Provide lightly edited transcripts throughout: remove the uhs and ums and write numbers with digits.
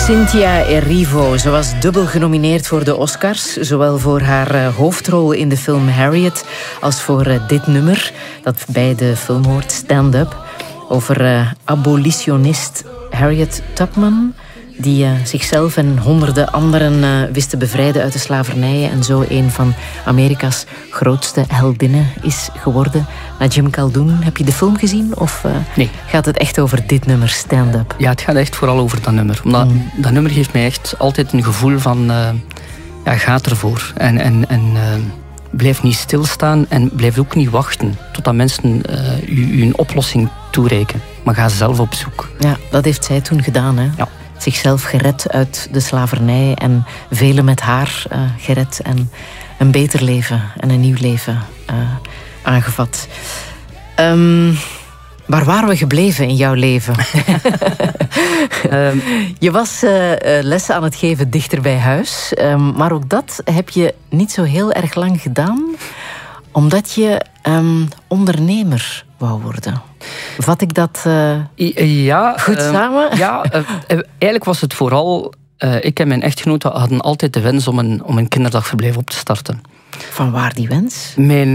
Cynthia Erivo. Ze was dubbel genomineerd voor de Oscars. Zowel voor haar hoofdrol in de film Harriet als voor dit nummer dat bij de film hoort, Stand Up. Over abolitionist Harriet Tubman, die zichzelf en honderden anderen wist te bevrijden uit de slavernij en zo een van Amerika's grootste heldinnen is geworden. Jim Caldoun, heb je de film gezien of nee. Gaat het echt over dit nummer, Stand Up? Ja, het gaat echt vooral over dat nummer. Omdat dat nummer geeft mij echt altijd een gevoel van ga ervoor. En blijf niet stilstaan en blijf ook niet wachten totdat mensen u een oplossing toereiken. Maar ga zelf op zoek. Ja, dat heeft zij toen gedaan, hè? Ja. Zichzelf gered uit de slavernij en velen met haar gered en een beter leven en een nieuw leven aangevat. Waar waren we gebleven in jouw leven? Je was lessen aan het geven dichter bij huis. Maar ook dat heb je niet zo heel erg lang gedaan, omdat je ondernemer wou worden. Vat ik dat goed samen? Ja, eigenlijk was het vooral... ik en mijn echtgenote hadden altijd de wens om een kinderdagverblijf op te starten. Van waar die wens?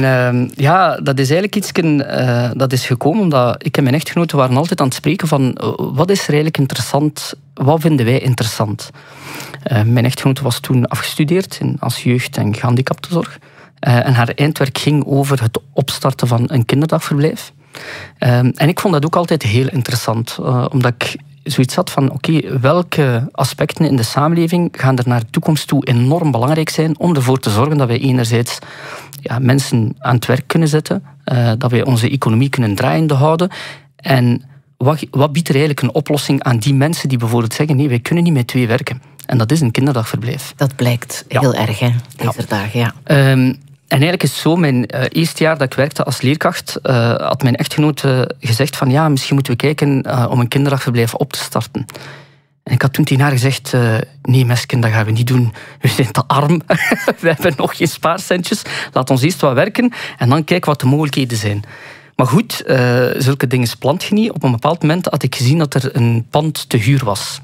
Dat is eigenlijk iets dat is gekomen omdat ik en mijn echtgenote waren altijd aan het spreken van wat is er eigenlijk interessant, wat vinden wij interessant. Mijn echtgenote was toen afgestudeerd als jeugd- en gehandicaptenzorg. En haar eindwerk ging over het opstarten van een kinderdagverblijf. En ik vond dat ook altijd heel interessant, omdat ik zoiets had van welke aspecten in de samenleving gaan er naar de toekomst toe enorm belangrijk zijn om ervoor te zorgen dat wij enerzijds mensen aan het werk kunnen zetten, dat wij onze economie kunnen draaiende houden. En wat biedt er eigenlijk een oplossing aan die mensen die bijvoorbeeld zeggen nee, wij kunnen niet met 2 werken. En dat is een kinderdagverblijf. Dat blijkt heel erg, hè, deze dagen. Ja. En eigenlijk is het zo, mijn eerste jaar dat ik werkte als leerkracht, had mijn echtgenote gezegd van misschien moeten we kijken om een kinderdagverblijf op te starten. En ik had toen tegen haar gezegd, nee mesken, dat gaan we niet doen. We zijn te arm, we hebben nog geen spaarcentjes. Laat ons eerst wat werken en dan kijken wat de mogelijkheden zijn. Maar goed, zulke dingen plant je niet. Op een bepaald moment had ik gezien dat er een pand te huur was.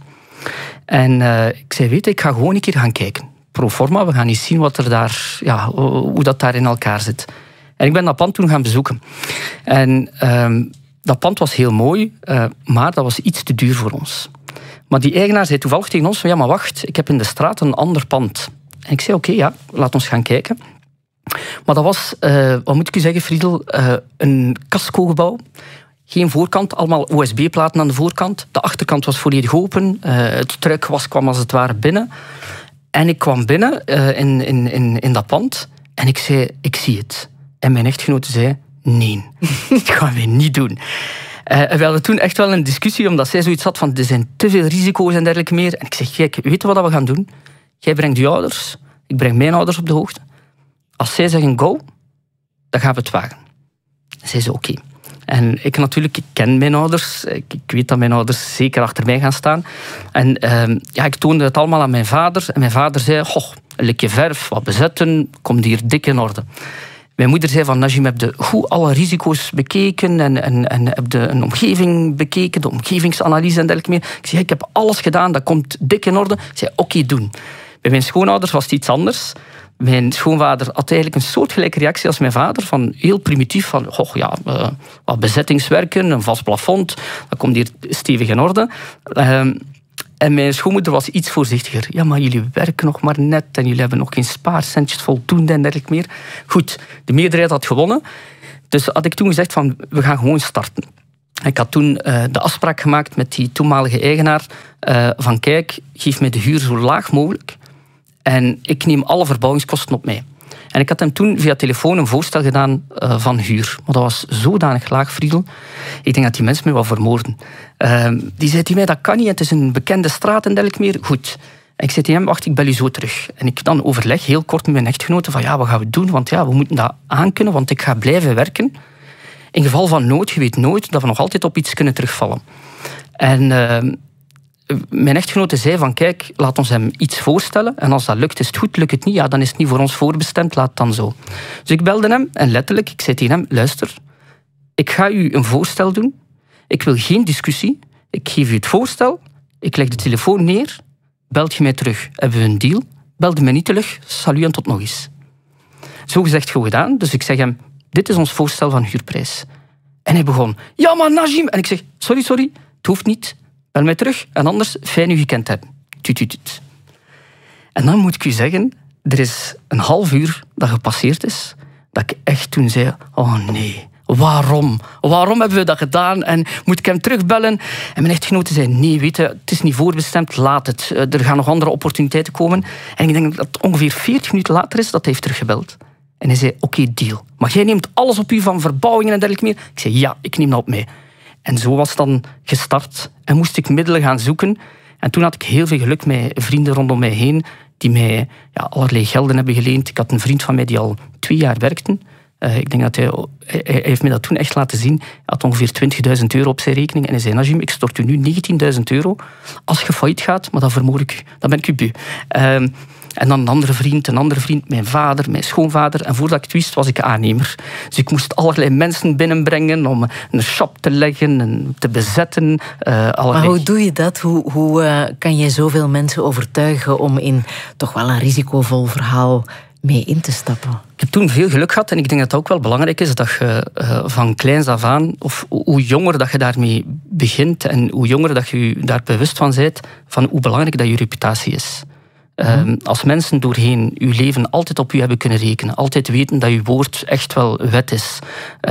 En ik zei, ik ga gewoon een keer gaan kijken. Pro forma, we gaan eens zien wat er daar, hoe dat daar in elkaar zit. En ik ben dat pand toen gaan bezoeken. En dat pand was heel mooi, maar dat was iets te duur voor ons. Maar die eigenaar zei toevallig tegen ons van, maar wacht, ik heb in de straat een ander pand. En ik zei, laat ons gaan kijken. Maar dat was, wat moet ik u zeggen, Friedel, een casco-gebouw. Geen voorkant, allemaal OSB-platen aan de voorkant. De achterkant was volledig open. Het truikwas kwam als het ware binnen. En ik kwam binnen in dat pand en ik zei, ik zie het. En mijn echtgenote zei, nee, dat gaan we niet doen. We hadden toen echt wel een discussie, omdat zij zoiets had van, er zijn te veel risico's en dergelijke meer. En ik zeg, kijk, weet je wat we gaan doen? Jij brengt je ouders, ik breng mijn ouders op de hoogte. Als zij zeggen go, dan gaan we het wagen. Zij zei, oké. En ik ken mijn ouders. Ik weet dat mijn ouders zeker achter mij gaan staan. En ik toonde het allemaal aan mijn vader. En mijn vader zei, een likje verf, wat bezetten, komt hier dik in orde. Mijn moeder zei van, Najim, heb je goed alle risico's bekeken en heb je een omgeving bekeken, de omgevingsanalyse en dergelijke meer. Ik zei, ik heb alles gedaan, dat komt dik in orde. Ik zei, oké, doen. Bij mijn schoonouders was het iets anders. Mijn schoonvader had eigenlijk een soortgelijke reactie als mijn vader, van heel primitief, van wat bezettingswerken, een vast plafond, dat komt hier stevig in orde. En mijn schoonmoeder was iets voorzichtiger. Ja, maar jullie werken nog maar net en jullie hebben nog geen spaarcentjes voldoende en dergelijke meer. Goed, de meerderheid had gewonnen. Dus had ik toen gezegd van, we gaan gewoon starten. Ik had toen de afspraak gemaakt met die toenmalige eigenaar van, kijk, geef mij de huur zo laag mogelijk. En ik neem alle verbouwingskosten op mij. En ik had hem toen via telefoon een voorstel gedaan van huur. Maar dat was zodanig laag, Friedel. Ik denk dat die mensen me wel vermoorden. Die zei tegen mij, dat kan niet, het is een bekende straat en dergelijke meer. Goed. En ik zei tegen hem, wacht, ik bel u zo terug. En ik dan overleg heel kort met mijn echtgenote van, wat gaan we doen? Want we moeten dat aankunnen, want ik ga blijven werken. In geval van nood, je weet nooit, dat we nog altijd op iets kunnen terugvallen. En mijn echtgenote zei van, kijk, laat ons hem iets voorstellen. En als dat lukt, is het goed. Lukt het niet, dan is het niet voor ons voorbestemd. Laat het dan zo. Dus ik belde hem en letterlijk, ik zei tegen hem, luister, ik ga u een voorstel doen. Ik wil geen discussie. Ik geef u het voorstel. Ik leg de telefoon neer. belt je mij terug. Hebben we een deal? Belde mij niet terug. Salut en tot nog eens. Zo gezegd, goed gedaan. Dus ik zeg hem, dit is ons voorstel van huurprijs. En hij begon, ja maar Najim. En ik zeg, sorry, het hoeft niet. Bel mij terug. En anders, fijn u gekend te hebben. Tut. En dan moet ik u zeggen, er is een half uur dat gepasseerd is, dat ik echt toen zei, oh nee, waarom? Waarom hebben we dat gedaan? En moet ik hem terugbellen? En mijn echtgenote zei, nee, weet je, het is niet voorbestemd, laat het. Er gaan nog andere opportuniteiten komen. En ik denk dat het ongeveer 40 minuten later is dat hij heeft teruggebeld. En hij zei, oké, deal. Maar jij neemt alles op u van verbouwingen en dergelijke meer? Ik zei, ja, ik neem dat op mij. En zo was het dan gestart. En moest ik middelen gaan zoeken. En toen had ik heel veel geluk met vrienden rondom mij heen, die mij allerlei gelden hebben geleend. Ik had een vriend van mij die al 2 jaar werkte. Ik denk dat hij heeft me dat toen echt laten zien. Hij had ongeveer 20.000 euro op zijn rekening. En hij zei, Najim, ik stort u nu 19.000 euro. Als je failliet gaat, maar dat vermoord ik u. Dan ben ik u beu. En dan een andere vriend, mijn vader, mijn schoonvader. En voordat ik het wist, was ik aannemer. Dus ik moest allerlei mensen binnenbrengen om een shop te leggen en te bezetten. Maar hoe doe je dat? Hoe kan je zoveel mensen overtuigen om in toch wel een risicovol verhaal mee in te stappen? Ik heb toen veel geluk gehad en ik denk dat het ook wel belangrijk is dat je van kleins af aan, of hoe jonger dat je daarmee begint en hoe jonger dat je je daar bewust van bent, van hoe belangrijk dat je reputatie is. Als mensen doorheen uw leven altijd op u hebben kunnen rekenen, altijd weten dat uw woord echt wel wet is,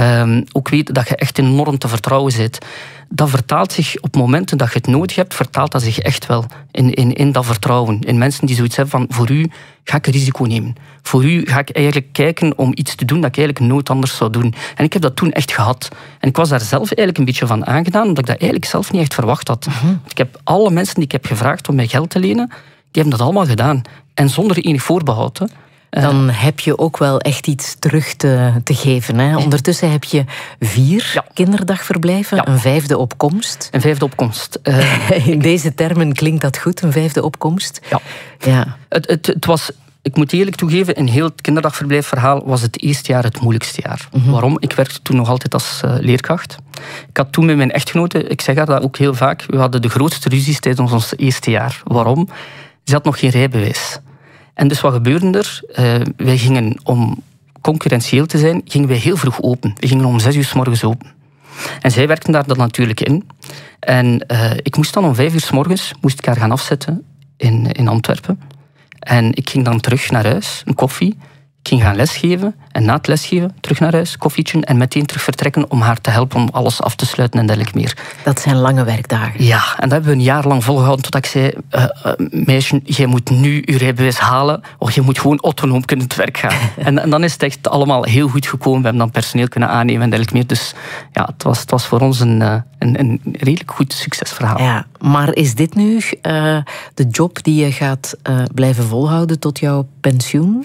ook weten dat je echt enorm te vertrouwen bent, dat vertaalt zich op momenten dat je het nodig hebt, vertaalt dat zich echt wel in dat vertrouwen. In mensen die zoiets hebben van, voor u ga ik een risico nemen. Voor u ga ik eigenlijk kijken om iets te doen dat ik eigenlijk nooit anders zou doen. En ik heb dat toen echt gehad. En ik was daar zelf eigenlijk een beetje van aangedaan, omdat ik dat eigenlijk zelf niet echt verwacht had. Ik heb alle mensen die ik heb gevraagd om mij geld te lenen, die hebben dat allemaal gedaan. En zonder enig voorbehoud. Dan heb je ook wel echt iets terug te geven. Hè? Ondertussen heb je 4 kinderdagverblijven, een 5e opkomst. Een 5e opkomst. In deze termen klinkt dat goed, een 5e opkomst? Ja. Het was, ik moet eerlijk toegeven, in heel het kinderdagverblijfverhaal was het eerste jaar het moeilijkste jaar. Waarom? Ik werkte toen nog altijd als leerkracht. Ik had toen met mijn echtgenote, ik zeg haar dat ook heel vaak, we hadden de grootste ruzies tijdens ons eerste jaar. Waarom? Ze had nog geen rijbewijs. En dus wat gebeurde er? Wij gingen, om concurrentieel te zijn, gingen wij heel vroeg open. We gingen om 6 uur 's morgens open. En zij werkten daar dan natuurlijk in. En ik moest dan om 5 uur 's morgens moest ik haar gaan afzetten in Antwerpen. En ik ging dan terug naar huis, een koffie. Ik ging gaan lesgeven en na het lesgeven terug naar huis, koffietje en meteen terug vertrekken om haar te helpen om alles af te sluiten en dergelijke meer. Dat zijn lange werkdagen. Ja, en dat hebben we een jaar lang volgehouden totdat ik zei, meisje, jij moet nu je rijbewijs halen of je moet gewoon autonoom kunnen het werk gaan. en dan is het echt allemaal heel goed gekomen. We hebben dan personeel kunnen aannemen en dergelijke meer. Dus ja, het was voor ons een redelijk goed succesverhaal. Ja, maar is dit nu de job die je gaat blijven volhouden tot jouw pensioen?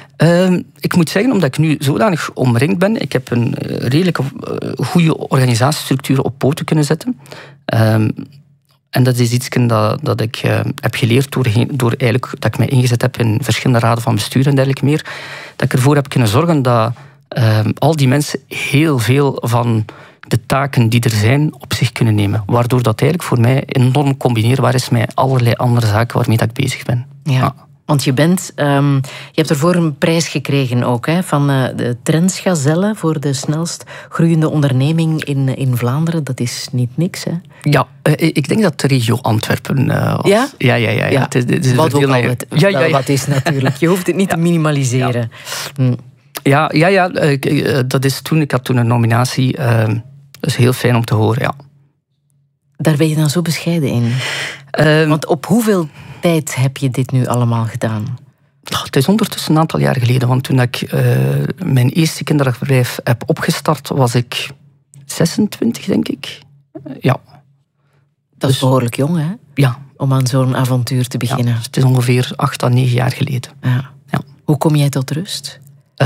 Ik moet zeggen, omdat ik nu zodanig omringd ben, ik heb een redelijk goede organisatiestructuur op poten kunnen zetten. En dat is iets dat ik heb geleerd door eigenlijk dat ik mij ingezet heb in verschillende raden van bestuur en dergelijke meer. Dat ik ervoor heb kunnen zorgen dat al die mensen heel veel van de taken die er zijn op zich kunnen nemen. Waardoor dat eigenlijk voor mij enorm combineerbaar is met allerlei andere zaken waarmee dat ik bezig ben. Ja. Want je hebt ervoor een prijs gekregen ook, hè, van de Trends Gazelle voor de snelst groeiende onderneming in Vlaanderen. Dat is niet niks, hè? Ja, ik denk dat de regio Antwerpen was. Ja? Ja. Het is wat ook al wat is natuurlijk. Je hoeft het niet te minimaliseren. Ja. Dat is toen. Ik had toen een nominatie. Dat is heel fijn om te horen, ja. Daar ben je dan zo bescheiden in. Want op hoeveel tijd heb je dit nu allemaal gedaan? Het is ondertussen een aantal jaar geleden. Want toen ik mijn eerste kinderdagverblijf heb opgestart, was ik 26, denk ik. Ja. Dat is behoorlijk jong, hè? Ja. Om aan zo'n avontuur te beginnen. Ja, het is ongeveer 8 à 9 jaar geleden. Ja. Hoe kom jij tot rust?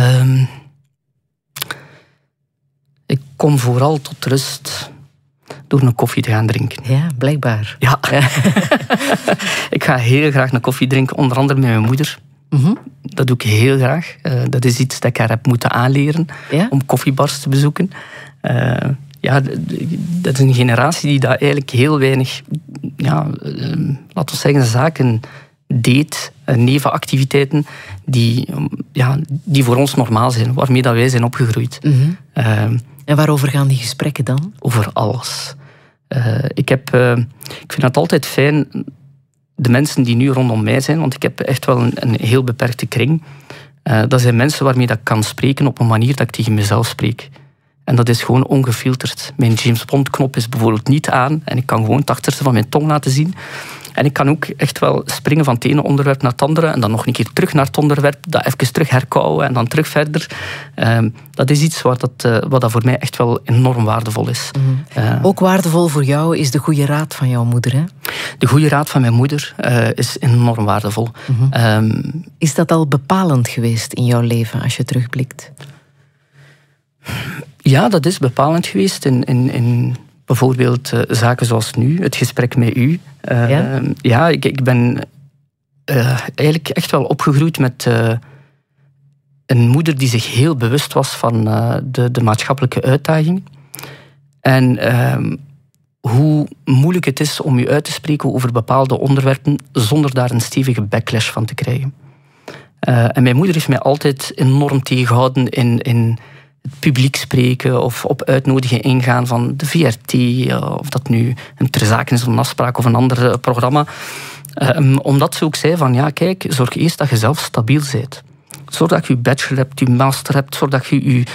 Ik kom vooral tot rust door een koffie te gaan drinken. Ja, blijkbaar. Ja. Ik ga heel graag een koffie drinken, onder andere met mijn moeder. Dat doe ik heel graag. Dat is iets dat ik haar heb moeten aanleren, om koffiebars te bezoeken. dat is een generatie die daar eigenlijk heel weinig, laten we zeggen, zaken deed, nevenactiviteiten die voor ons normaal zijn, waarmee dat wij zijn opgegroeid. Mm-hmm. En waarover gaan die gesprekken dan? Over alles. Ik vind het altijd fijn, de mensen die nu rondom mij zijn, want ik heb echt wel een heel beperkte kring. Dat zijn mensen waarmee dat ik kan spreken op een manier dat ik tegen mezelf spreek. En dat is gewoon ongefilterd. Mijn James Bond knop is bijvoorbeeld niet aan en ik kan gewoon het achterste van mijn tong laten zien. En ik kan ook echt wel springen van het ene onderwerp naar het andere en dan nog een keer terug naar het onderwerp, dat even terug herkauwen en dan terug verder. Dat is iets wat dat voor mij echt wel enorm waardevol is. Mm-hmm. Ook waardevol voor jou is de goede raad van jouw moeder, hè? De goede raad van mijn moeder is enorm waardevol. Mm-hmm. Is dat al bepalend geweest in jouw leven als je terugblikt? Ja, dat is bepalend geweest in bijvoorbeeld zaken zoals nu, het gesprek met u. Ik ben eigenlijk echt wel opgegroeid met een moeder die zich heel bewust was van de maatschappelijke uitdaging. En hoe moeilijk het is om je uit te spreken over bepaalde onderwerpen zonder daar een stevige backlash van te krijgen. En mijn moeder heeft mij altijd enorm tegengehouden in het publiek spreken of op uitnodigingen ingaan van de VRT, of dat nu een ter zake is, een afspraak of een ander programma. Omdat ze ook zei van, kijk, zorg eerst dat je zelf stabiel bent. Zorg dat je bachelor hebt, je master hebt, zorg dat je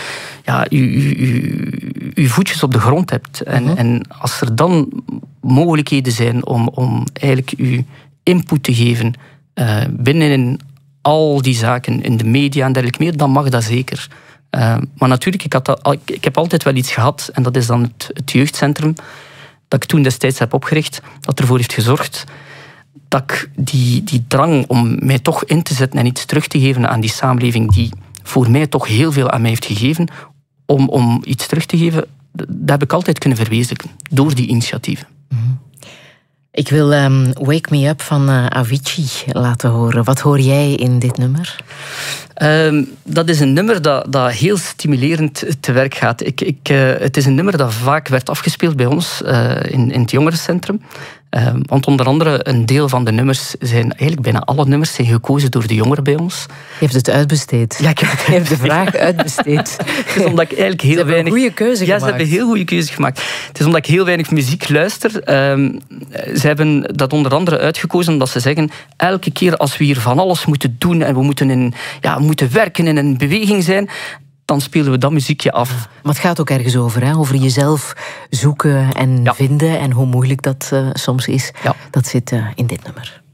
je voetjes op de grond hebt. En als er dan mogelijkheden zijn om eigenlijk je input te geven binnen al die zaken, in de media en dergelijke meer, dan mag dat zeker. Maar natuurlijk, ik heb altijd wel iets gehad, en dat is dan het jeugdcentrum, dat ik toen destijds heb opgericht, dat ervoor heeft gezorgd dat ik die drang om mij toch in te zetten en iets terug te geven aan die samenleving, die voor mij toch heel veel aan mij heeft gegeven, om iets terug te geven, dat heb ik altijd kunnen verwezenlijken, door die initiatieven. Mm-hmm. Ik wil Wake Me Up van Avicii laten horen. Wat hoor jij in dit nummer? Dat is een nummer dat heel stimulerend te werk gaat. Het is een nummer dat vaak werd afgespeeld bij ons in het jongerencentrum. Want onder andere een deel van de nummers eigenlijk bijna alle nummers zijn gekozen door de jongeren bij ons. Je hebt het uitbesteed. Ja, je hebt de vraag uitbesteed. Het is omdat ik eigenlijk heel weinig... Ze hebben een goede keuze gemaakt. Ja, ze hebben een heel goede keuze gemaakt. Het is omdat ik heel weinig muziek luister. Ze hebben dat onder andere uitgekozen omdat ze zeggen, elke keer als we hier van alles moeten doen en we moeten werken en in beweging zijn, dan spelen we dat muziekje af. Maar het gaat ook ergens over, hè? Over jezelf zoeken en vinden en hoe moeilijk dat soms is. Ja. Dat zit in dit nummer.